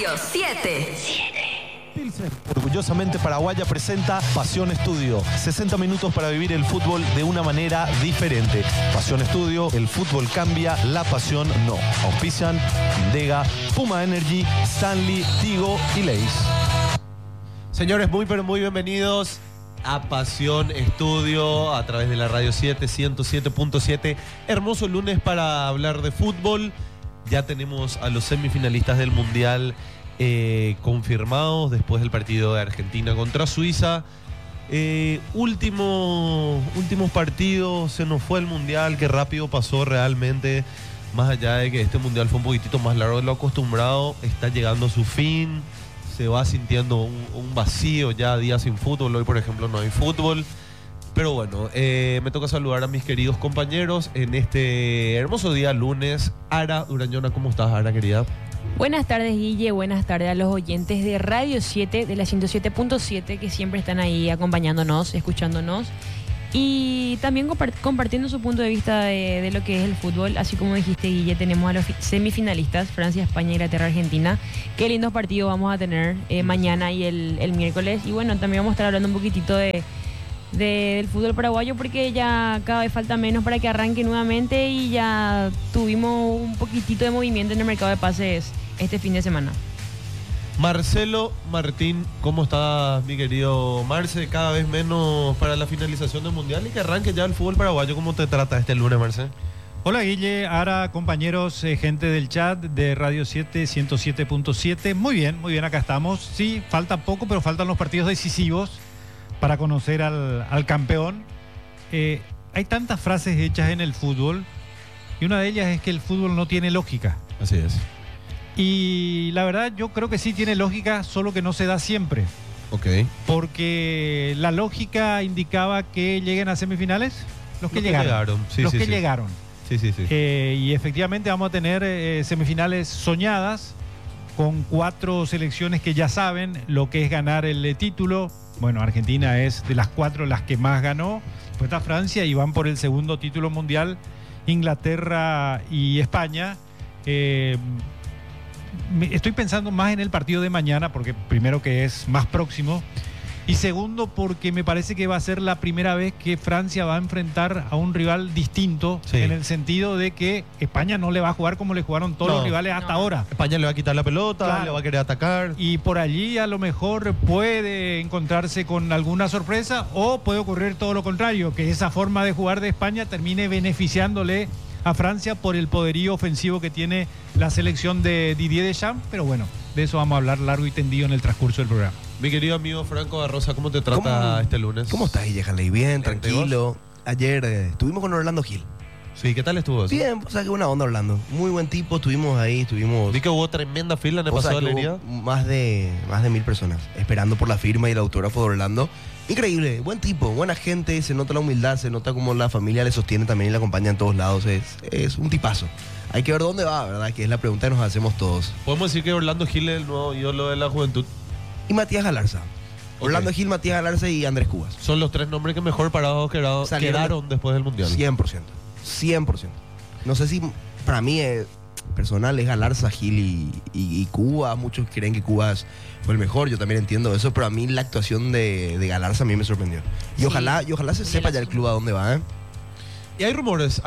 Radio 7. Pilsen, orgullosamente paraguaya, presenta Pasión Estudio. 60 minutos para vivir el fútbol de una manera diferente. Pasión Estudio, el fútbol cambia, la pasión no. Auspician Indega, Puma Energy, Stanley, Tigo y Leis. Señores, muy pero muy bienvenidos a Pasión Estudio a través de la Radio 7, 107.7. Hermoso lunes para hablar de fútbol. Ya tenemos a los semifinalistas del Mundial confirmados después del partido de Argentina contra Suiza. Últimos partidos, se nos fue el Mundial, que rápido pasó realmente. Más allá de que este Mundial fue un poquitito más largo de lo acostumbrado, está llegando a su fin. Se va sintiendo un vacío ya, días sin fútbol. Hoy, por ejemplo, no hay fútbol. Pero bueno, me toca saludar a mis queridos compañeros en este hermoso día lunes. Ara Durañona, ¿cómo estás, Ara, querida? Buenas tardes, Guille. Buenas tardes a los oyentes de Radio 7, de la 107.7, que siempre están ahí acompañándonos, escuchándonos. Y también compartiendo su punto de vista de lo que es el fútbol. Así como dijiste, Guille, tenemos a los semifinalistas, Francia, España, Inglaterra, Argentina. Qué lindos partidos vamos a tener mañana y el miércoles. Y bueno, también vamos a estar hablando un poquitito del fútbol paraguayo, porque ya cada vez falta menos para que arranque nuevamente y ya tuvimos un poquitito de movimiento en el mercado de pases este fin de semana. Marcelo Martín, ¿cómo estás, mi querido Marce? Cada vez menos para la finalización del Mundial y que arranque ya el fútbol paraguayo. ¿Cómo te trata este lunes, Marce? Hola, Guille, Ara, compañeros, gente del chat de Radio 7, 107.7. Muy bien, acá estamos. Sí, falta poco, pero faltan los partidos decisivos para conocer al campeón. Hay tantas frases hechas en el fútbol y una de ellas es que el fútbol no tiene lógica. Así es. Y la verdad yo creo que sí tiene lógica, solo que no se da siempre. Ok. Porque la lógica indicaba que lleguen a semifinales los que llegaron. Sí. Llegaron. Sí. Y efectivamente vamos a tener semifinales soñadas con 4 selecciones que ya saben lo que es ganar el título. Bueno, Argentina es de las 4 las que más ganó. Después está Francia y van por el segundo título mundial. Inglaterra y España. Estoy pensando más en el partido de mañana, porque primero que es más próximo, y segundo porque me parece que va a ser la primera vez que Francia va a enfrentar a un rival distinto, sí, en el sentido de que España no le va a jugar como le jugaron todos los rivales hasta ahora. España le va a quitar la pelota, claro, le va a querer atacar. Y por allí a lo mejor puede encontrarse con alguna sorpresa, o puede ocurrir todo lo contrario, que esa forma de jugar de España termine beneficiándole a Francia por el poderío ofensivo que tiene la selección de Didier Deschamps. Pero bueno, de eso vamos a hablar largo y tendido en el transcurso del programa. Mi querido amigo Franco Barrosa, ¿cómo te trata este lunes? ¿Cómo estás, Guille? Bien, tranquilo. Ayer estuvimos con Orlando Gil. Sí, ¿qué tal estuvo eso? Bien, o sea, que buena onda Orlando. Muy buen tipo, estuvimos ahí. Vi que hubo tremenda fila en el pasado de la herida. Más de 1000 personas esperando por la firma y el autógrafo de Orlando. Increíble, buen tipo, buena gente, se nota la humildad, se nota como la familia le sostiene también y le acompaña en todos lados. Es un tipazo. Hay que ver dónde va, ¿verdad? Que es la pregunta que nos hacemos todos. Podemos decir que Orlando Gil es el nuevo ídolo de la juventud. Y Matías Galarza. Okay. Orlando Gil, Matías Galarza y Andrés Cubas. Son los 3 nombres que mejor parados quedaron después del Mundial. 100%. No sé si para mí personal es Galarza, Gil y Cubas. Muchos creen que Cubas fue el mejor, yo también entiendo eso, pero a mí la actuación de Galarza a mí me sorprendió. Y sí, ojalá se sepa ya el club a dónde va, ¿eh? Y hay rumores.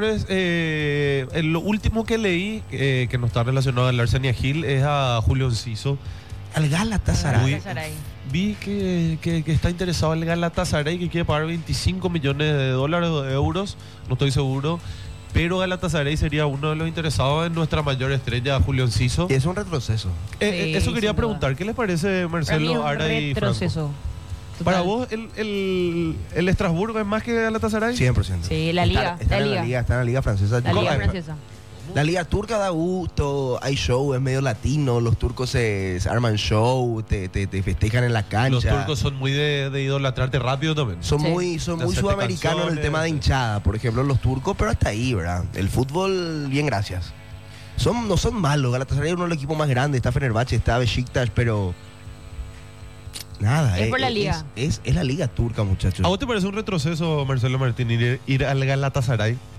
Lo último que leí que no está relacionado a Galarza ni a Gil es a Julio Enciso. Al Galatasaray. Vi que está interesado el Galatasaray, que quiere pagar 25 millones de dólares o de euros, no estoy seguro. Pero Galatasaray sería uno de los interesados en nuestra mayor estrella, Julio Enciso. Es un retroceso. Eso quería preguntar. ¿Qué les parece, Marcelo, Ara y Franco? Retroceso. ¿Para vos el Estrasburgo es más que Galatasaray? 100%. Sí, la liga. Está en la liga francesa. La liga francesa. La liga turca da gusto, hay show, es medio latino, los turcos se arman show, te festejan en la cancha. Los turcos son muy de idolatrarte rápido también. Son muy sudamericanos en el tema de hinchada, por ejemplo, los turcos, pero hasta ahí, ¿verdad? El fútbol, bien, gracias. No son malos, Galatasaray es uno de los equipos más grandes, está Fenerbahce, está Beşiktaş, pero nada. Es por la liga. Es la liga turca, muchachos. ¿A vos te parece un retroceso, Marcelo Martín, ir al Galatasaray?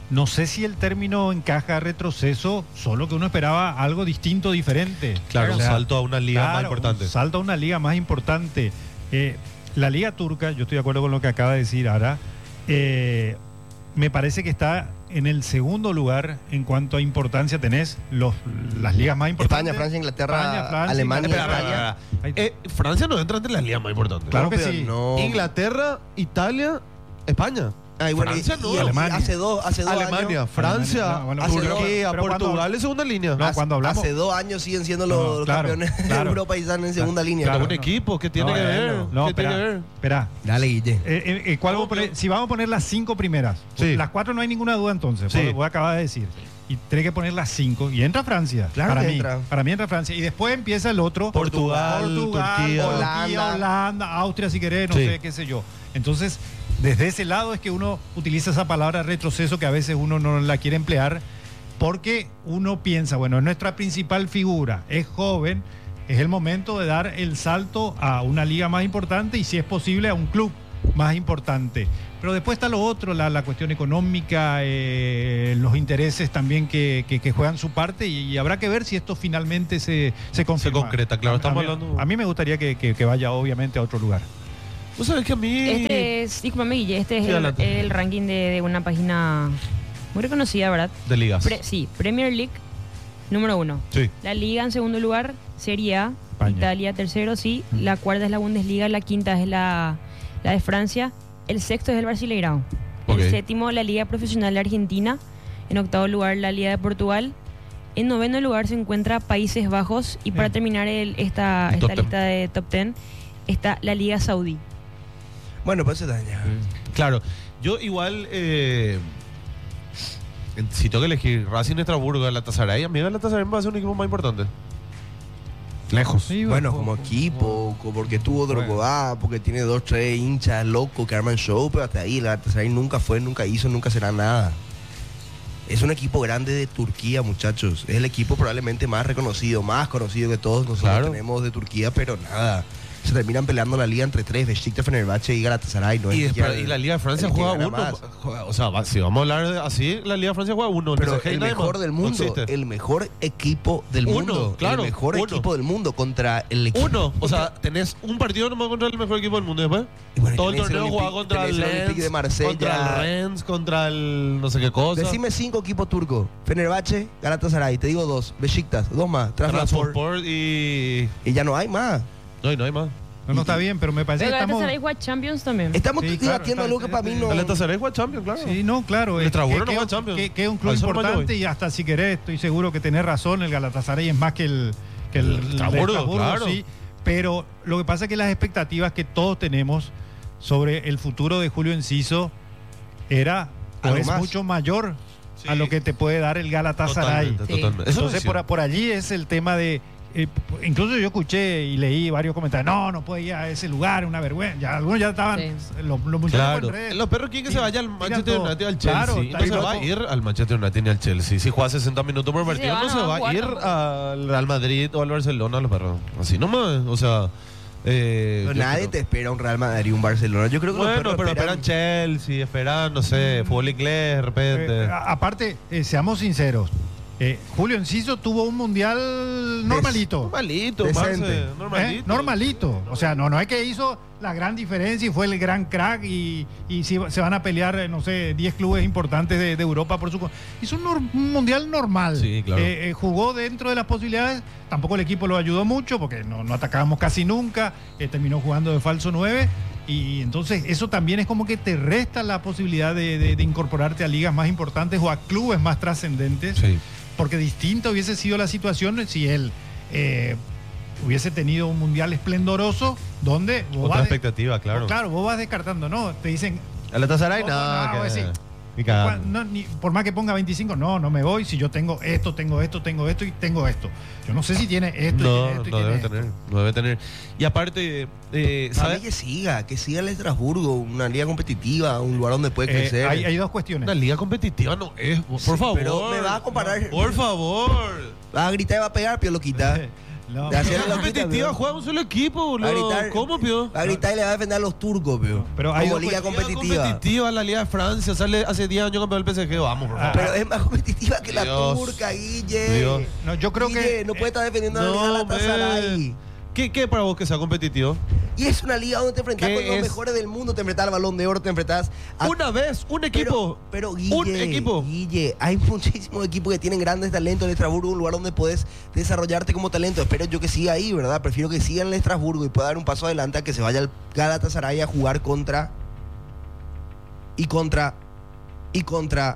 No sé si el término encaja retroceso, solo que uno esperaba algo distinto, diferente. Claro, O sea, un salto a una liga más claro, importante. un salto a una liga más importante. La liga turca, yo estoy de acuerdo con lo que acaba de decir Ara, me parece que está en el segundo lugar en cuanto a importancia. Tenés las ligas más importantes. España, Francia, Inglaterra, España, Francia, Alemania, Inglaterra. Italia. Francia no entra entre las ligas más importantes. Claro que pero sí. no. Inglaterra, Italia, España. Ay, bueno, Francia no. Alemania. hace dos Alemania, años. Francia, No, bueno, Turquía, pero cuando- Portugal en segunda línea. No, cuando hablamos. Hace 2 años siguen siendo No, los claro, campeones claro. de Europa y están en segunda línea. Pero claro, un no. equipo, ¿qué tiene No, que ver? bueno. No, ¿Qué tiene que ver? espera. Dale, Guille. ¿Cuál voy a poner? Si vamos a poner las 5 primeras, Sí. las 4 no hay ninguna duda entonces, Sí. voy a acabar de decir. Y tiene que poner las 5 y entra Francia. Claro para que mí, entra. Para mí entra Francia. Y después empieza el otro. Portugal, Turquía. Holanda, Austria, si querés, no Sí. sé, qué sé yo. Entonces, desde ese lado es que uno utiliza esa palabra retroceso que a veces uno no la quiere emplear porque uno piensa, bueno, es nuestra principal figura, es joven, es el momento de dar el salto a una liga más importante y si es posible a un club más importante. Pero después está lo otro, la cuestión económica, los intereses también que juegan su parte y habrá que ver si esto finalmente se confirma. concreta, claro, estamos hablando- A mí me gustaría que vaya obviamente a otro lugar. Vos sabés que a mí... Este es, discúlpame, Guille, este es Sí, adelante. el ranking de una página muy reconocida, ¿verdad? De ligas. Sí, Premier League, número 1. Sí. La Liga en segundo lugar, Serie A. España. Italia tercero, sí. La cuarta es la Bundesliga, la quinta es la de Francia. El sexto es el Brasileirão. Ok. El séptimo, la Liga Profesional de Argentina. En octavo lugar, la Liga de Portugal. En noveno lugar se encuentra Países Bajos. Y para terminar esta El top ten. lista de top 10 está la Liga Saudí. Bueno, pues se daña. Claro, yo igual, si tengo que elegir Racing, Estrasburgo, Galatasaray, a mí Galatasaray me va a ser un equipo más importante. Lejos. Sí, Bueno, como equipo, porque tuvo Drogba, porque tiene 2, 3 hinchas locos que arman show, pero hasta ahí, la Galatasaray nunca fue, nunca hizo, nunca será nada. Es un equipo grande de Turquía, muchachos. Es el equipo probablemente más reconocido, más conocido que todos nosotros Claro. tenemos de Turquía, pero nada. Se terminan peleando la liga entre 3, Beşiktaş, Fenerbahce y Galatasaray. No es Y, siquiera y la Liga de Francia el que juega gana uno. más. O sea, si vamos a hablar de así, la Liga de Francia juega uno. Pero PSG y el nadie mejor más. del No mundo, existe. el mejor equipo del Uno, mundo, claro, el mejor uno. equipo del mundo contra el equipo. Uno, o sea, tenés un partido nomás contra el mejor equipo del mundo y después. Y bueno, todo el tenés el torneo juega Olympique- contra el tenés el Olympique de Lens, Marsella. contra el Rennes, contra el no sé qué cosa. Decime 5 equipos turcos: Fenerbahce, Galatasaray. Te digo 2, Beşiktaş, 2 más, Trabzonspor. Transport y Y ya no hay más. no hay más. No está bien, pero me parece Pero que estamos... Galatasaray juega Champions también. Estamos Sí, claro, debatiendo está- algo que para mí no. Galatasaray juega Champions, claro. Sí, no, claro. El Estrasburgo no que juega Champions. es un club Al Sol importante Mayor. y hasta si querés, estoy seguro que tenés razón, el Galatasaray es más que el El Estrasburgo, claro. sí. Pero lo que pasa es que las expectativas que todos tenemos sobre el futuro de Julio Enciso era o Algo es más. mucho mayor Sí. a lo que te puede dar el Galatasaray. Totalmente, Sí. totalmente. Eso Entonces decía. por allí es el tema de... incluso yo escuché y leí varios comentarios, no puede ir a ese lugar, una vergüenza. Ya, algunos ya estaban, Sí. los muchachos Claro. en redes. Los perros quieren que se vaya al Manchester todo. United al Chelsea. Claro, Y no se está va a bien. ir al Manchester United ni al Chelsea. Si juega 60 minutos por Sí, partido, no se va a jugar ir tampoco. al Real Madrid o al Barcelona, los perros. Así nomás. O sea. Pero yo nadie creo- te espera un Real Madrid, un Barcelona. Yo creo que los Bueno, perros pero esperan Chelsea, esperan, no sé, fútbol inglés de repente. Aparte, seamos sinceros, Julio Enciso tuvo un mundial normalito. Normalito, Decente. Marce, normalito. Normalito. O sea, no es que hizo la gran diferencia y fue el gran crack y si se van a pelear, no sé, 10 clubes importantes de Europa por su... Hizo un mundial normal. Sí, claro. Jugó dentro de las posibilidades. Tampoco el equipo lo ayudó mucho porque no atacábamos casi nunca. Terminó jugando de falso 9. Y entonces eso también es como que te resta la posibilidad de incorporarte a ligas más importantes o a clubes más trascendentes. Sí. Porque distinta hubiese sido la situación si él hubiese tenido un mundial esplendoroso donde vos Otra vas expectativa, claro. claro, vos vas descartando, ¿no? Te dicen, Galatasaray, No, nada. no, sí. Ni cagando. no, por más que ponga 25, no me voy si yo tengo esto y tengo esto. Yo no sé si tiene esto y No, tiene esto y no tiene debe esto. tener. No debe tener. Y aparte, A mí ¿sabes? que siga el Estrasburgo, una liga competitiva, un lugar donde puede crecer. Hay dos cuestiones. Una liga competitiva no es, por Sí, favor. pero me va a comparar- Por favor. Va a gritar y va a pegar, pero lo quita. No, De hacer La la competitiva loquita, juega un solo equipo, Va a boludo. gritar- ¿Cómo, pio? Va a gritar y le va a defender a los turcos, Pero hay como dos liga competitiva. La Liga de Francia, sale hace 10 años campeón del PSG, vamos, por favor. Pero es más competitiva que la Dios. turca, Guille. Dios. no, yo creo Guille, que no puede estar defendiendo a la No, Liga Galatasaray. man. ¿Qué para vos que sea competitivo? Y es una liga donde te enfrentas ¿Qué con los es? mejores del mundo, te enfrentas al Balón de Oro, te enfrentas a... Una vez, un equipo. Pero Guille, un equipo. Guille, hay muchísimos equipos que tienen grandes talentos en Estrasburgo, un lugar donde puedes desarrollarte como talento. Espero yo que siga ahí, ¿verdad? Prefiero que siga en el Estrasburgo y pueda dar un paso adelante a que se vaya al Galatasaray a jugar contra y le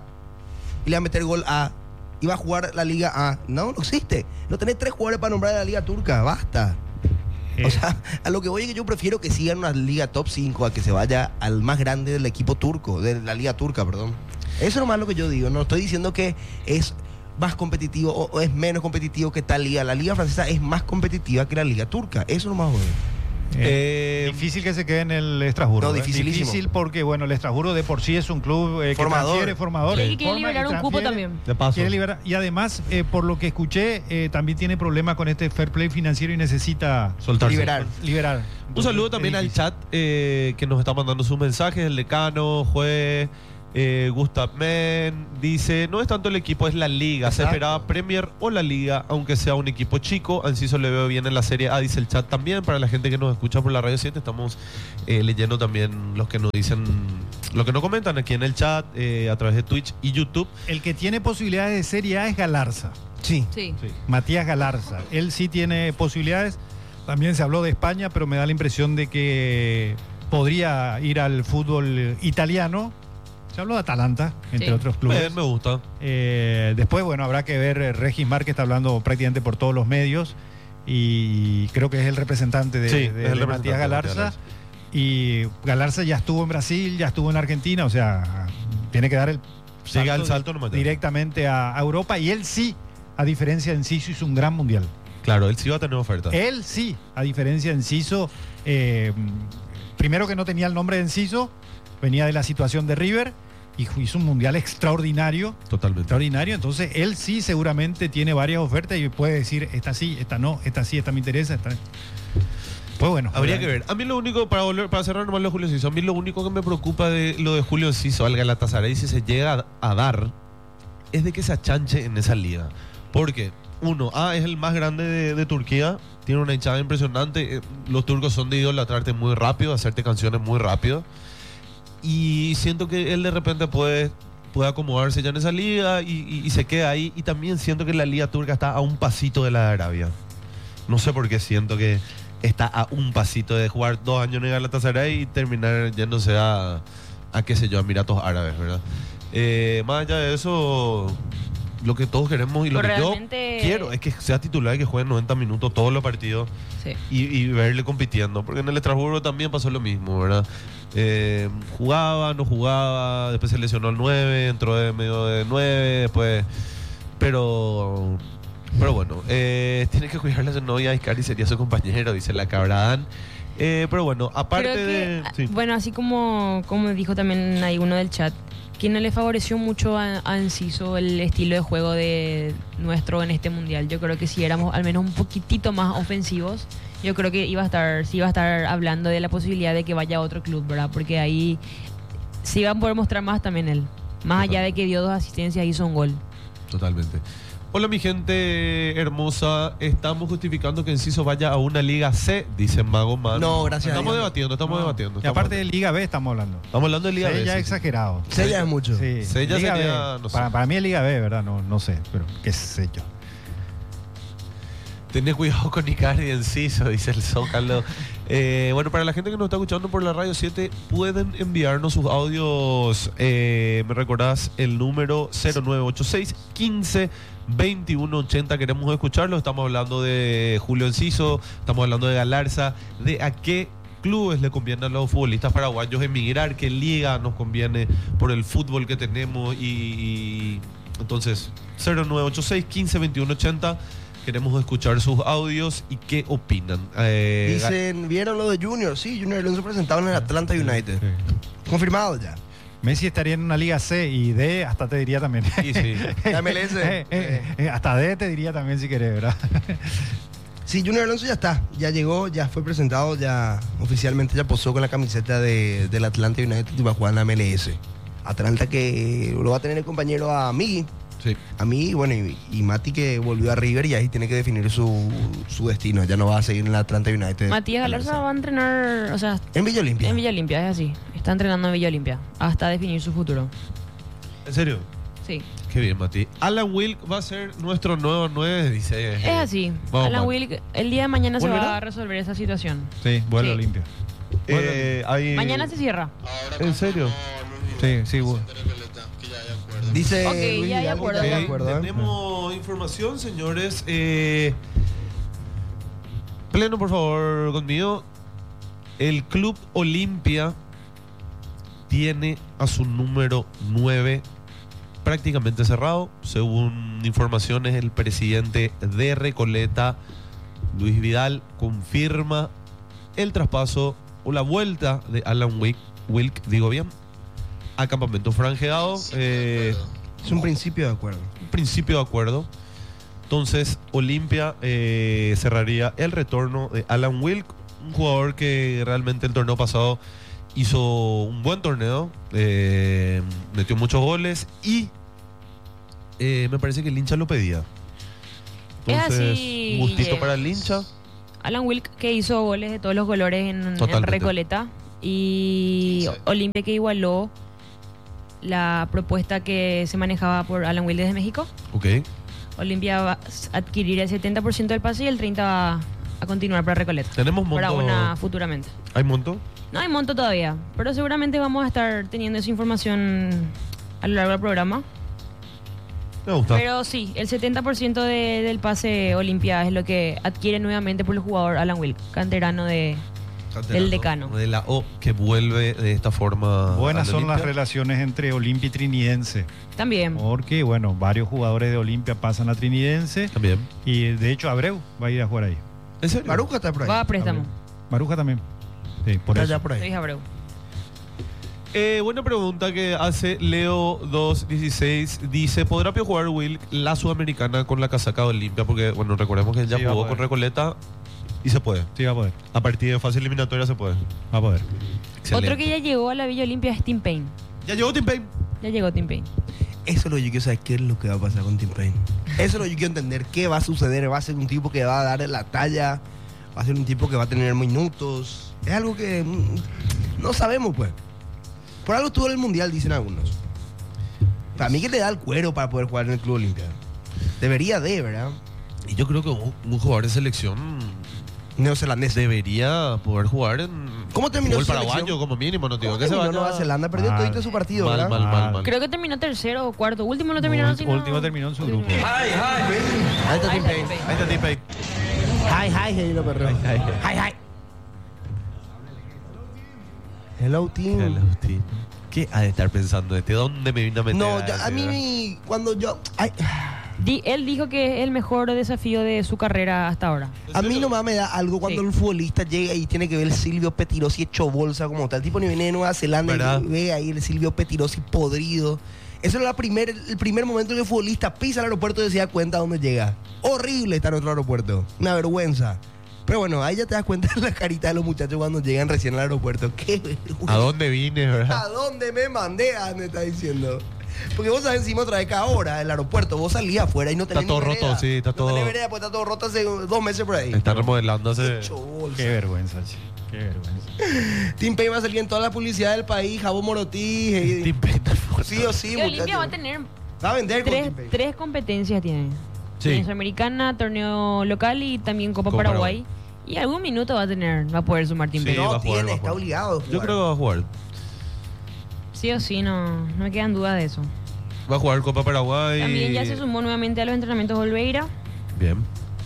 va a meter gol a y va a jugar la Liga A. No existe. No tenés 3 jugadores para nombrar a la Liga Turca, basta. O sea, a lo que voy es que yo prefiero que siga en una liga top 5 a que se vaya al más grande del equipo turco, de la liga turca, perdón. Eso es nomás lo que yo digo. No estoy diciendo que es más competitivo o es menos competitivo que tal liga. La liga francesa es más competitiva que la liga turca. Eso nomás, güey. difícil que se quede en el Estrasburgo. No, dificilísimo. Difícil porque, bueno, el Estrasburgo de por sí es un club que Formador. transfiere formadores. Y quiere liberar un cupo también. De paso. Quiere liberar, y además, por lo que escuché, también tiene problemas con este fair play financiero y necesita Soltarse. Liberar. Un saludo también al chat que nos está mandando sus mensajes. El decano, Jue, Gustav Men dice: no es tanto el equipo, es la liga. Se Exacto. esperaba Premier o la liga, aunque sea un equipo chico. A Enciso le veo bien en la Serie A, dice el chat también. Para la gente que nos escucha por la Radio 7, estamos leyendo también los que nos dicen, lo que nos comentan aquí en el chat, a través de Twitch y YouTube. El que tiene posibilidades de Serie A es Galarza. Sí. Sí. Matías Galarza. Él sí tiene posibilidades. También se habló de España, pero me da la impresión de que podría ir al fútbol italiano. Se habló de Atalanta, entre Sí. otros clubes. Bien, me gusta. Después, bueno, habrá que ver. Regis Márquez está hablando prácticamente por todos los medios y creo que es el representante de, Sí, de- es el de representante Matías de Galarza. Matías Y Galarza ya estuvo en Brasil, ya estuvo en Argentina, o sea, tiene que dar el Siga el salto nomás. directamente a Europa. Y él sí, a diferencia de Enciso, hizo un gran mundial. Claro, él sí va a tener oferta. Él sí, a diferencia de Enciso, primero que no tenía el nombre de Enciso, venía de la situación de River y hizo un mundial extraordinario. Totalmente. Extraordinario, entonces él sí seguramente tiene varias ofertas y puede decir, esta sí, esta no, esta sí, esta me interesa, esta... Pues bueno. Habría que ver. A mí lo único, para cerrar nomás lo de Julio Enciso, a mí lo único que me preocupa de lo de Julio Enciso al Galatasaray, si se llega a dar, es de que se achanche en esa liga. Porque, uno, es el más grande de Turquía, tiene una hinchada impresionante, los turcos son de idolatrarte muy rápido, hacerte canciones muy rápido, y siento que él de repente puede acomodarse ya en esa liga y se queda ahí, y también siento que la liga turca está a un pasito de la de Arabia. No sé por qué siento que está a un pasito de jugar 2 años en el Galatasaray y terminar yéndose a qué sé yo, a Emiratos Árabes, ¿verdad? Más allá de eso, lo que todos queremos y lo Pero que realmente- yo quiero es que sea titular y que juegue 90 minutos todos los partidos Sí. y verle compitiendo. Porque en el Estrasburgo también pasó lo mismo, ¿verdad? Jugaba, no jugaba, después se lesionó el 9, entró de medio de 9, después... Pero bueno, tiene que cuidar a su novia, Iscari sería su compañero, dice la Cabradán. Pero bueno, aparte Creo que, de... sí. bueno, así como dijo también ahí uno del chat, que no le favoreció mucho a Enciso el estilo de juego de nuestro en este mundial. Yo creo que si éramos al menos un poquitito más ofensivos, yo creo que iba a estar hablando de la posibilidad de que vaya a otro club, ¿verdad? Porque ahí se iba a poder mostrar más también él. Más allá de que dio 2 asistencias y hizo un gol. Totalmente. Hola mi gente hermosa, estamos justificando que Enciso vaya a una Liga C, dice Mago Man. No, gracias a Estamos Dios. debatiendo. Y aparte de Liga B estamos hablando. Estamos hablando de Liga Sí, B. ya sí, sí. exagerado. Se ya es mucho. Sí. Sí, ya Liga sería, B. no sé. Para mí es Liga B, ¿verdad? No sé, pero qué sé yo. Tenés cuidado con Icardi y Enciso, dice el Zócalo. Bueno, para la gente que nos está escuchando por la Radio 7, pueden enviarnos sus audios. Me recordás el número 0986 15 2180. Queremos escucharlo. Estamos hablando de Julio Enciso, estamos hablando de Galarza, de a qué clubes le conviene a los futbolistas paraguayos emigrar, qué liga nos conviene por el fútbol que tenemos. Y entonces, 0986 15 2180. Queremos escuchar sus audios y qué opinan. Dicen, ¿vieron lo de Junior? Sí, Junior Alonso presentado en el Atlanta United. Confirmado ya. Messi estaría en una Liga C y D, hasta te diría también. Y sí. La MLS. Hasta D te diría también si querés, ¿verdad? Sí, Junior Alonso ya está, ya llegó, ya fue presentado, ya oficialmente ya posó con la camiseta del Atlanta United y va a jugar en la MLS. Atlanta que lo va a tener el compañero a Miggy. Sí. A mí, bueno, y Mati que volvió a River y ahí tiene que definir su destino. Ya no va a seguir en la Atlanta United. Matías Galarza va a entrenar, o sea, En Villa Olimpia. en Villa Olimpia, es así. Está entrenando en Villa Olimpia hasta definir su futuro. ¿En serio? Sí. Qué bien, Mati. Alan Wilk va a ser nuestro nuevo 9, dice. Es así. Vamos, Alan Mati. Wilk, el día de mañana se ¿Volverá? va a resolver esa situación. Sí, vuelo Sí. limpio. Mañana se cierra. ¿En serio? Sí, sí, bueno. Dice Ok, Luis ya hay Vidal que acuerdo. está de Ok, acuerdo, ¿eh? tenemos información, señores. Pleno, por favor, conmigo. El Club Olimpia tiene a su número 9 prácticamente cerrado. Según informaciones, el presidente de Recoleta, Luis Vidal, confirma el traspaso o la vuelta de Alan Wilk, digo bien, a Campamento Franjeado. Es un principio de acuerdo. Principio de acuerdo. Entonces, Olimpia cerraría el retorno de Alan Wilk, un jugador que realmente el torneo pasado hizo un buen torneo, metió muchos goles y me parece que el hincha lo pedía. Entonces, así, un gustito Yes. para el hincha. Alan Wilk, que hizo goles de todos los colores en Totalmente. Recoleta. Y Olimpia, que igualó la propuesta que se manejaba por Alan Wilk desde México. Ok. Olimpia va a adquirir el 70% del pase y el 30% va a continuar para Recoleta. Tenemos monto. Para una futuramente. ¿Hay monto? No hay monto todavía, pero seguramente vamos a estar teniendo esa información a lo largo del programa. Me gusta. Pero sí, el 70% del pase Olimpia es lo que adquiere nuevamente por el jugador Alan Wilk, canterano del decano. De la O, que vuelve de esta forma. Buenas al son las Olimpia. relaciones entre Olimpia y Trinidense. También. Porque, bueno, varios jugadores de Olimpia pasan a Trinidense. También. Y de hecho, Abreu va a ir a jugar ahí. ¿En serio? Maruja está por ahí. Va a préstamo. Maruja también. Sí, por Está eso. ya por ahí. Luis Abreu. Buena pregunta que hace Leo216. Dice, ¿podrá jugar Wilk la Sudamericana con la casaca de Olimpia? Porque, bueno, recordemos que él ya Sí, va a jugó poder. con Recoleta y se puede. Sí, va a poder. A partir de fase eliminatoria se puede. Va a poder. Excelente. Otro que ya llegó a la Villa Olimpia es Tim Payne. Ya llegó Tim Payne. Ya llegó Tim Payne. Eso es lo que yo quiero saber, qué es lo que va a pasar con Tim Payne. Eso es lo que yo quiero entender, qué va a suceder. Va a ser un tipo que va a dar la talla, va a ser un tipo que va a tener minutos. Es algo que no sabemos, pues. Por algo estuvo en el Mundial, dicen algunos. Para mí que le da el cuero para poder jugar en el Club Olimpia. Debería de, ¿verdad? Y yo creo que un jugador de selección Neozelandés. debería poder jugar en ¿Cómo terminó fútbol su paraguayo selección? como mínimo, no digo ¿Cómo que se terminó vaya Nueva Zelanda? Perdió Mal. todito su partido, mal, ¿verdad? mal, mal. Creo que terminó tercero o cuarto. Último no terminaron, sino... Último terminó en su grupo. Ahí está Tim Payne. Ahí está Tim Payne. Hi, querido perro. Hi. Hello, team. ¿Qué ha de estar pensando este? ¿Dónde me vino a meter? No, ese, a mí, cuando yo... ay, Él dijo que es el mejor desafío de su carrera hasta ahora. a mí nomás me da algo cuando Sí. el futbolista llega y tiene que ver el Silvio Petirosi hecho bolsa como tal. El tipo ni viene de Nueva Zelanda ¿Verdad? y ve ahí el Silvio Petirosi podrido. Eso es el primer momento en que el futbolista pisa al aeropuerto y se da cuenta de dónde llega. Horrible está nuestro aeropuerto. Una vergüenza. Pero bueno, ahí ya te das cuenta de la carita de los muchachos cuando llegan recién al aeropuerto. ¿Qué vergüenza? ¿A dónde vine, verdad? ¿A dónde me mandé? Me está diciendo. Porque vos sabés encima otra vez que ahora el aeropuerto, vos salías afuera y no tenés Está todo ni vereda. roto, sí, está todo- No tenés vereda, porque está todo roto hace 2 meses por ahí. Está remodelándose. Hecho bolsa. Qué vergüenza, che. Qué vergüenza. Tim Payne va a salir en toda la publicidad del país, Jabón Morotí. Tim Payne está fuerte. Sí o sí, Y Olimpia muchachos. va a tener Va a vender con Tim Payne. tres competencias tiene. Sí. Tiene Sudamericana, torneo local y también Copa Copa Paraguay. Y algún minuto va a poder sumar Tim Sí, Payne. va a No jugar, tiene, va a está jugar. obligado. a Yo jugar. creo que va a jugar. Sí o sí, no me quedan dudas de eso. Va a jugar Copa Paraguay. También ya se sumó nuevamente a los entrenamientos Olveira. Bien.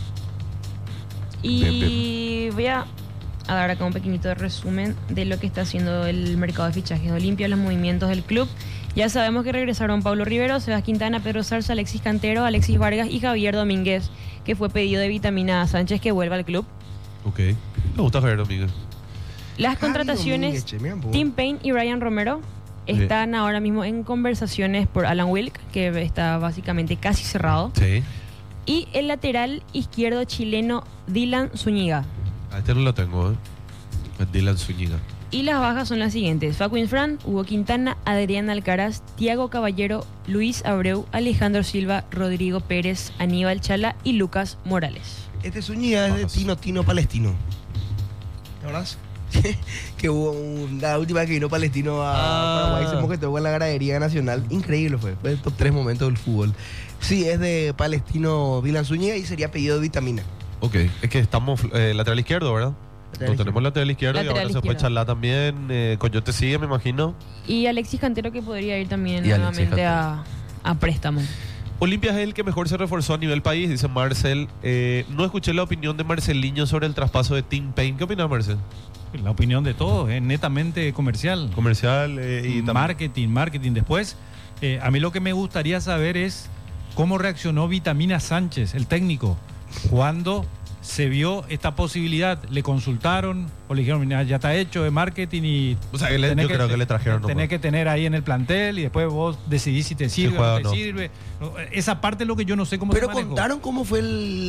Y voy a dar acá un pequeñito resumen de lo que está haciendo el mercado de fichajes de Olimpia, los movimientos del club. Ya sabemos que regresaron Pablo Rivero, Sebas Quintana, Pedro Zarza, Alexis Cantero, Alexis Vargas y Javier Domínguez, que fue pedido de Vitamina Sánchez que vuelva al club. Ok. Me gusta Javier Domínguez. Las Javi contrataciones, Domínguez, che, mira un poco. Tim Payne y Ryan Romero están ahora mismo en conversaciones por Alan Wilk, que está básicamente casi cerrado. Sí. Y el lateral izquierdo chileno Dylan Zúñiga. A este no lo tengo, Es Dylan Zúñiga. Y las bajas son las siguientes: Facu Infran, Hugo Quintana, Adrián Alcaraz, Tiago Caballero, Luis Abreu, Alejandro Silva, Rodrigo Pérez, Aníbal Chala y Lucas Morales. Este Zúñiga es de Tino Palestino. ¿Te acuerdas? Que hubo la última que vino Palestino a Paraguay, se mojetó en la gradería nacional. Increíble fue el top 3 momentos del fútbol. Sí, es de Palestino Dylan Zúñiga y sería pedido de Vitamina. Ok, es que estamos lateral izquierdo, ¿verdad? Lateral No tenemos lateral izquierdo y Lateral ahora se puede izquierdo. charlar también. Coyote sigue, me imagino. Y Alexis Cantero, que podría ir también Y Alexis nuevamente a préstamo. Olimpia es el que mejor se reforzó a nivel país, dice Marcel. No escuché la opinión de Marceliño sobre el traspaso de Tim Payne. ¿Qué opinas, Marcel? La opinión de todos es netamente comercial. Comercial y también. Marketing. Después, a mí lo que me gustaría saber es cómo reaccionó Vitamina Sánchez, el técnico, cuando se vio esta posibilidad. Le consultaron o le dijeron, mira, ya está hecho de marketing y O sea, yo tenés creo que le trajeron tenés nomás. que tener ahí en el plantel y después vos decidís si te sirve juega o o no no. te sirve. Esa parte es lo que yo no sé cómo Pero se manejó. contaron cómo fue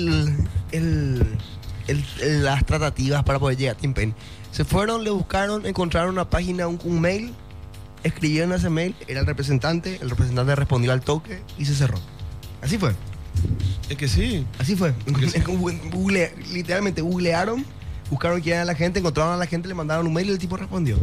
las tratativas para poder llegar a Tim Payne. Se fueron, le buscaron, encontraron una página, un mail, escribieron ese mail, era el representante respondió al toque y se cerró. Así fue, Es que sí. así fue. Que sí. Literalmente googlearon, buscaron quién era la gente, encontraron a la gente, le mandaron un mail y el tipo respondió.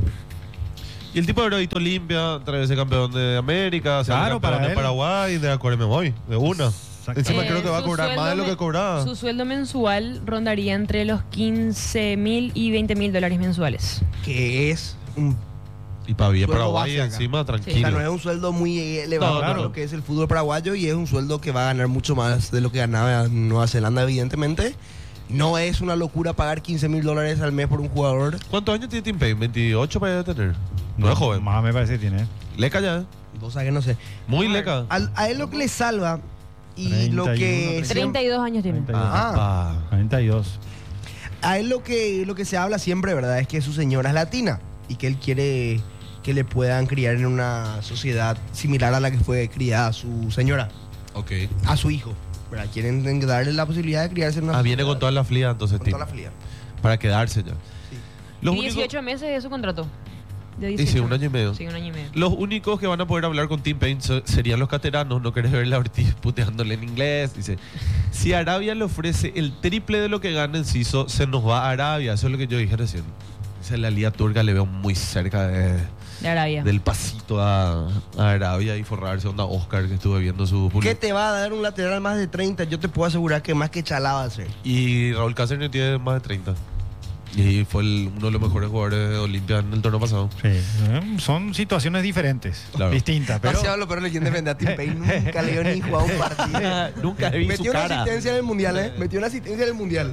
Y el tipo de Herodito Olimpia, 3 veces campeón de América, Claro, campeón para de él. Paraguay, de acuerdo me voy, de una. Encima creo que va a Su cobrar sueldo más de lo que cobraba. Su sueldo mensual rondaría entre los 15.000 y 20.000 dólares mensuales. Que es un... Y para bien Sueldo Paraguay base acá. encima, O tranquilo. sea, no es un sueldo muy elevado No, para claro. lo que es el fútbol paraguayo y es un sueldo que va a ganar mucho más de lo que ganaba en Nueva Zelanda, evidentemente. No es una locura pagar 15.000 dólares al mes por un jugador. ¿Cuántos años tiene Tim Payne? 28 para tener. No es joven. Más me parece que tiene. Leca ya. O sea que no sé. Muy leca. A él lo que le salva y 31, lo que... 32 años tiene. 32. Ah. 42. A él lo que se habla siempre, ¿verdad? Es que su señora es latina y que él quiere que le puedan criar en una sociedad similar a la que fue criada su señora, Ok. a su hijo, ¿verdad? Quieren darle la posibilidad de criarse en una Viene con toda la flia entonces, con Tim. toda la flia. Para quedarse ya. Los Y únicos- 18 meses de su contrato. De Y 18. sí, un año y medio. Sí, un año y medio. Los únicos que van a poder hablar con Tim Payne serían los cateranos. No querés verle a Ortiz puteándole en inglés. Dice, si Arabia le ofrece el triple de lo que gana Enciso, se nos va a Arabia. Eso es lo que yo dije recién. Dice, la liga turca le veo muy cerca De Arabia. del pasito a Arabia y forrarse onda Oscar que estuve viendo su ¿Qué te va a dar un lateral más de 30? Yo te puedo asegurar que más que Chalá va a ser. Y Raúl Cáceres tiene más de 30. Y fue uno de los mejores jugadores de Olimpia en el torneo pasado. Sí. Son situaciones diferentes, Claro. distintas. Pero Demasiado lo peor de quien defender a Tim Payne. Nunca le dio ni jugado un partido. Nunca vi su Metió una cara. asistencia en el mundial, ¿eh? Metió una asistencia en el mundial.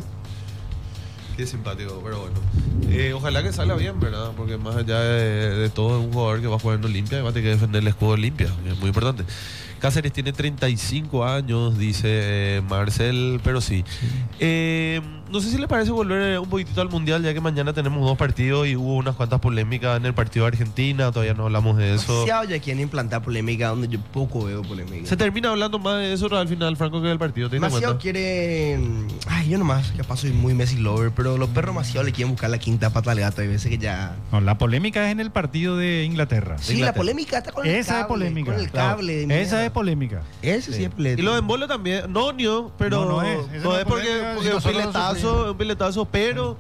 Qué simpático, pero bueno. Ojalá que salga bien, ¿verdad? Porque más allá de todo, es un jugador que va a jugar en Olimpia y va a tener que defender el escudo de Olimpia. Es muy importante. Cáceres tiene 35 años, dice Marcel, pero sí. No sé si le parece volver un poquitito al Mundial, ya que mañana tenemos 2 partidos y hubo unas cuantas polémicas en el partido de Argentina, todavía no hablamos de eso. Demasiado ya quieren implantar polémica donde yo poco veo polémica. Se termina hablando más de eso al final, Franco, que del partido, ¿te das Demasiado cuenta? quieren... Ay, yo nomás, capaz soy muy Messi lover, pero los perros demasiado le quieren buscar la quinta pata al gato. Hay veces que ya... no, la polémica es en el partido de Inglaterra. Sí, la Inglaterra. polémica está con el Esa cable. es polémica. Con el claro. cable de Esa mierda. es polémica. Ese sí es polémica. Y lo de Embolo también, no, pero No, no es. Esa no es porque, polémica, porque si un nosotros lo un piletazo, pero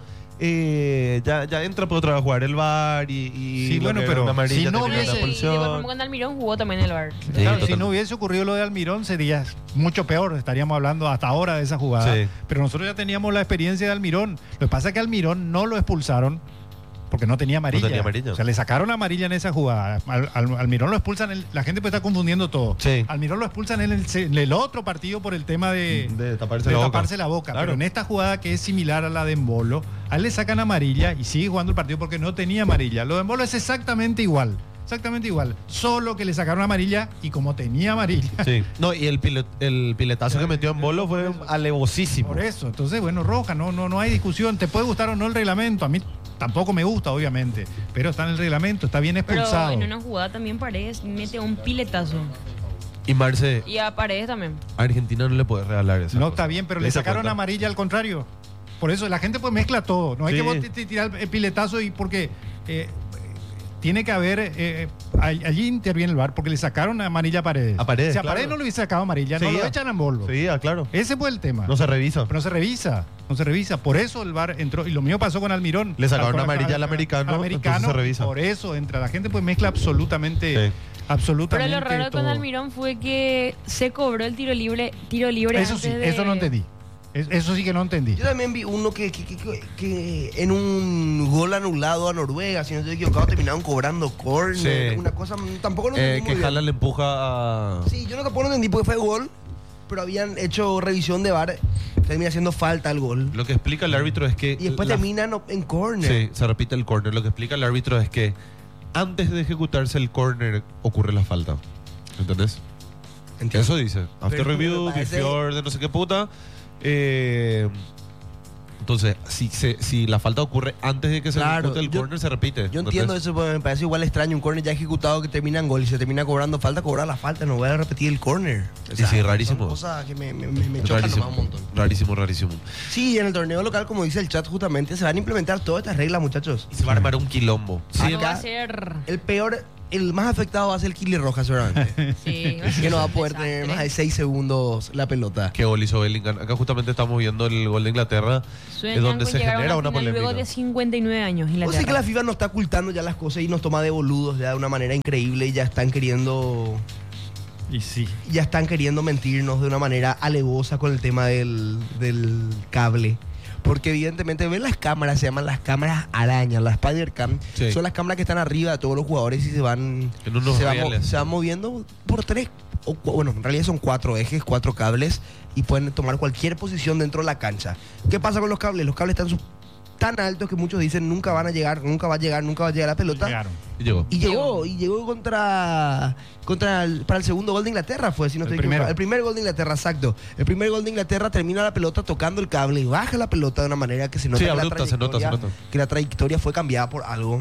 ya entra por otra vez a jugar el VAR y Sí, lo bueno, que pero era una amarilla si no termina hubiese- la Y por expulsión. ejemplo, cuando Almirón jugó también en el bar. Sí, Claro, si total. no hubiese ocurrido lo de Almirón sería mucho peor, estaríamos hablando hasta ahora de esa jugada. Sí. Pero nosotros ya teníamos la experiencia de Almirón. Lo que pasa es que Almirón no lo expulsaron porque no tenía amarilla. No tenía amarilla. O sea, le sacaron amarilla en esa jugada. Almirón lo expulsan, la gente puede estar confundiendo todo. Sí. Almirón lo expulsan en el otro partido por el tema De taparse de la boca. taparse la boca. Claro. Pero en esta jugada que es similar a la de Embolo, a él le sacan amarilla y sigue jugando el partido porque no tenía amarilla. Lo de Embolo es exactamente igual. Exactamente igual. Solo que le sacaron amarilla y como tenía amarilla. Sí. No, y el piletazo que metió en Bolo fue alevosísimo. Por eso. Entonces, bueno, roja, no hay discusión. Te puede gustar o no el reglamento. A mí tampoco me gusta, obviamente. Pero está en el reglamento, está bien Pero expulsado. en una jugada también Paredes mete un piletazo. Y Marce, Y a Paredes también. a Argentina no le puedes regalar eso. No, está bien, pero le ¿Te sacaron cuenta? amarilla al contrario. Por eso la gente pues mezcla todo. No hay Sí. que vos tirar el piletazo y porque tiene que haber... allí interviene el VAR porque le sacaron amarilla a Paredes. A Paredes, Si a claro. Paredes no le hubiese sacado amarilla, no Seguía. lo echan en polvo. Sí, claro. Ese fue el tema. No se revisa. Pero no se revisa, no se revisa. Por eso el VAR entró. Y lo mío pasó con Almirón. Le sacaron Con- amarilla al americano, entonces se revisa. Por eso entra. La gente pues mezcla absolutamente. Sí. Pero Absolutamente. lo raro con todo. Almirón fue que se cobró el tiro libre Eso antes sí, de... eso no entendí. Eso sí que no entendí. Yo también vi uno que en un gol anulado a Noruega, si no estoy equivocado, terminaron cobrando córner. Sí. Una cosa, tampoco lo entendí muy Que bien. Haaland le empuja a... Sí, yo no tampoco lo entendí porque fue gol, pero habían hecho revisión de VAR, termina haciendo falta el gol. Lo que explica el árbitro es que... Y después terminan en córner. Sí, se repite el córner. Lo que explica el árbitro es que antes de ejecutarse el córner ocurre la falta. ¿Entendés? Entiendo. Eso dice. After Pero review, me parece- before, de no sé qué puta. Entonces, si la falta ocurre antes de que se Claro, ejecute el yo- córner, se repite. Yo ¿entendés? entiendo eso, porque me parece igual extraño. Un córner ya ejecutado que termina en gol y se termina cobrando falta, cobrar la falta. No voy a repetir el córner. O Sí, sí, rarísimo. Son cosas que me chocan Rarísimo, nomás un montón. rarísimo, rarísimo. Sí, en el torneo local, como dice el chat, justamente se van a implementar todas estas reglas, muchachos. Y se va a armar un quilombo. Sí, no va a acá- ser... El peor, el más afectado va a ser el Kili Roja, seguramente. Sí, que no va a poder desastre. tener más de 6 segundos la pelota. Qué gol hizo Bellingham. Acá justamente estamos viendo el gol de Inglaterra, Sueñan es donde con se llegar a genera una final polémica. Luego de 59 años. O sea que Inglaterra. la FIFA nos está ocultando ya las cosas y nos toma de boludos ya de una manera increíble y ya están queriendo mentirnos de una manera alevosa con el tema del cable. Porque evidentemente ven las cámaras, se llaman las cámaras araña, las Spider Cam. Sí. Son las cámaras que están arriba de todos los jugadores y se van En unos rieles. se van moviendo por bueno, en realidad son 4 ejes, 4 cables y pueden tomar cualquier posición dentro de la cancha. ¿Qué pasa con los cables? Los cables están tan altos que muchos dicen nunca van a llegar, nunca va a llegar la pelota. Llegaron. Y llegó. Y llegó para el segundo gol de Inglaterra, fue, si no El estoy primero. equivocado. El primer gol de Inglaterra, exacto. El primer gol de Inglaterra termina la pelota tocando el cable y baja la pelota de una manera que se nota, Sí, que, abrupta, se nota. que la trayectoria fue cambiada por algo.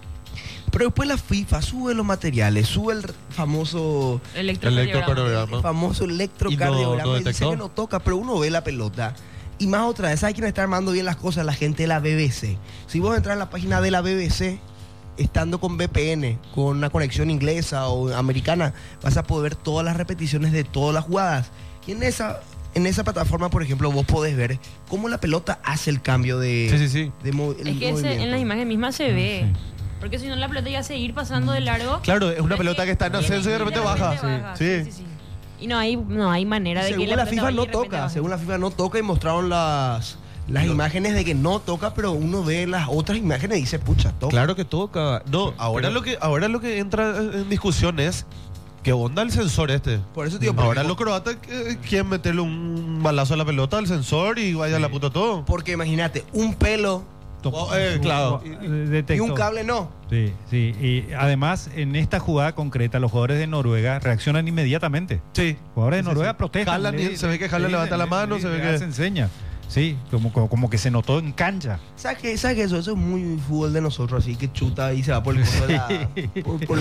Pero después la FIFA sube los materiales, sube el famoso Electrocardiograma. el famoso electrocardiograma no y dice detectó. que no toca, pero uno ve la pelota. Y más otra vez, ¿sabes quién está armando bien las cosas? La gente de la BBC. Si vos entras en la página de la BBC, estando con VPN, con una conexión inglesa o americana, vas a poder ver todas las repeticiones de todas las jugadas. Y en esa plataforma, por ejemplo, vos podés ver cómo la pelota hace el cambio de, Sí, sí, sí. de el Es que movimiento. en las imágenes mismas se ve. Porque si no, la pelota ya seguir pasando de largo. Claro, es una Pero pelota que está en viene ascenso y de repente baja. Sí, sí, sí. Y no hay manera de que Según la la pelota FIFA vaya y no de repente toca, baje. según la FIFA no toca y mostraron las imágenes de que no toca, pero uno ve las otras imágenes y dice, pucha, toca. Claro que toca. No, ahora lo que entra en discusión es ¿qué onda el sensor este? Por eso, tío, Ahora los croatas quieren meterle un balazo a la pelota al sensor y vaya a la puta todo. porque imagínate, un pelo Claro. y Detectó. un cable no. Sí, sí. Y además, en esta jugada concreta, los jugadores de Noruega reaccionan inmediatamente. Sí. Jugadores de Sí, Noruega sí. protestan. Haaland, se ve que Haaland levanta la mano, se ve que... Se enseña. Sí, como que se notó en cancha. ¿Sabes qué? Eso es muy fútbol de nosotros, así que chuta y se va por el coso de la... por el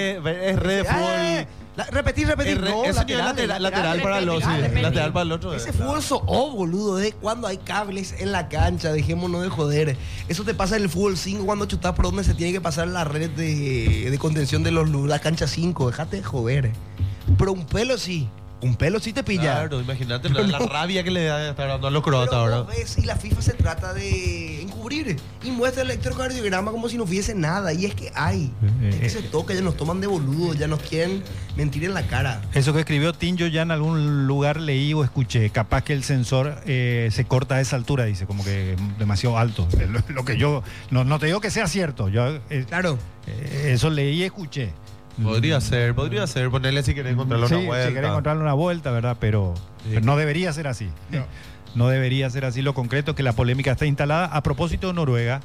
Es re de fútbol. Repetir. No, Eso ni es lateral para el otro. lateral, Lateral para el otro. Ese fútbol boludo, de cuando hay cables en la cancha, dejémonos de joder. Eso te pasa en el fútbol 5 cuando chutás por donde se tiene que pasar la red de contención de la cancha 5. Déjate de joder. Pero un pelo sí te pilla. Claro, imagínate la rabia que le da de estar dando a los croatas Pero ahora. vos ves, y la FIFA se trata de encubrir y muestra el electrocardiograma como si no hubiese nada. Y es que hay. Es que se toca, ya nos toman de boludos, ya nos quieren mentir en la cara. Eso que escribió Tinjo ya en algún lugar leí o escuché. Capaz que el sensor se corta a esa altura, dice, como que demasiado alto. Lo que yo, no te digo que sea cierto. Yo Claro. eso leí y escuché. Podría ser, ponerle si querés encontrarle Sí, una vuelta. si querés encontrarle una vuelta, ¿verdad? Pero no debería ser así. No debería ser así. Lo concreto es que la polémica está instalada. A propósito de Noruega,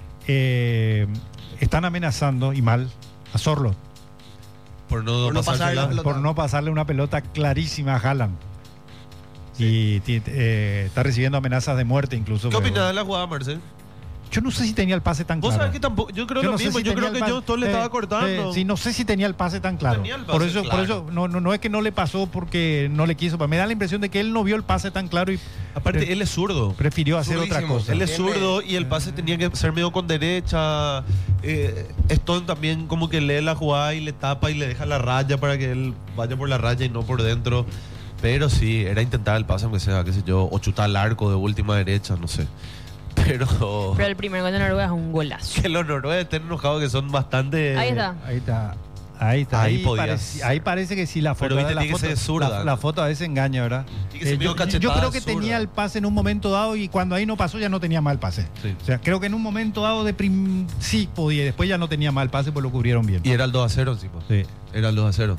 están amenazando, y mal, a Sorlo Por no pasarle pasársela. la pelota. por no pasarle una pelota clarísima a Haaland. Y está recibiendo amenazas de muerte incluso. ¿Qué opinas de la jugada, Marcel? Yo no sé si tenía el pase tan Vos claro. sabés que tampoco, yo creo Yo lo no sé mismo, si yo tenía creo el que yo todo le estaba cortando. sí, no sé si tenía el pase tan claro. tenía el pase por eso claro. no es que no le pasó porque no le quiso. Me da la impresión de que él no vio el pase tan claro y Aparte, él es zurdo. prefirió hacer otra Zurdísimo. cosa. Él es zurdo y el pase tenía que ser medio con derecha. Stone también como que lee la jugada y le tapa y le deja la raya para que él vaya por la raya y no por dentro. Pero sí, era intentar el pase aunque sea, qué sé yo, o chutar al arco de última derecha, no sé. Pero Pero el primer gol de Noruega es un golazo. que los noruegos estén enojados que son bastante... Ahí está. Ahí está. Ahí podías. Ahí parece que sí la foto. Pero viste, la tiene que foto, ser zurda, la ¿no? foto a veces engaña, ¿verdad? Tiene que ser medio Yo cachetada creo que zurda. tenía el pase en un momento dado y cuando ahí no pasó ya no tenía mal pase. Sí. O sea, creo que en un momento dado sí podía, después ya no tenía mal pase, pues lo cubrieron bien. Y era el 2-0 encima. Sí. Era el 2-0.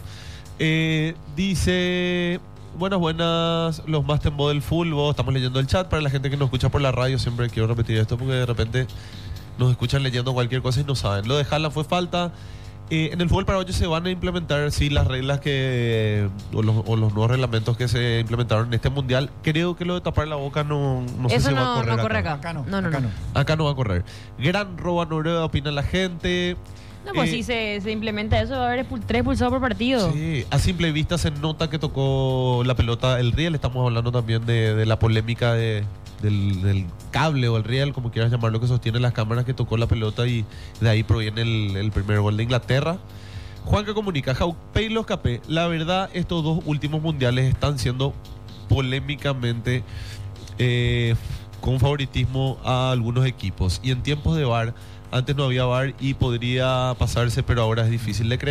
Dice... Buenas, los más tembo del fútbol. Estamos leyendo el chat para la gente que nos escucha por la radio. Siempre quiero repetir esto porque de repente nos escuchan leyendo cualquier cosa y no saben. Lo de Haaland fue falta. En el fútbol paraguayo se van a implementar, sí, las reglas o los nuevos reglamentos que se implementaron en este mundial. Creo que lo de tapar la boca no sé Eso si va a no, correr no corre acá. Acá no. No. Acá no va a correr. Gran robo a Noruega, opina la gente. No, pues si se implementa eso, va a haber 3 expulsados por partido. Sí, a simple vista se nota que tocó la pelota el riel. Estamos hablando también de la polémica del cable o el riel, como quieras llamarlo, que sostiene las cámaras, que tocó la pelota y de ahí proviene el primer gol de Inglaterra. Juan que comunica, Jaupe y los Capé, la verdad estos dos últimos mundiales están siendo polémicamente con favoritismo a algunos equipos y en tiempos de VAR, antes no había VAR y podría pasarse, pero ahora es difícil de creer.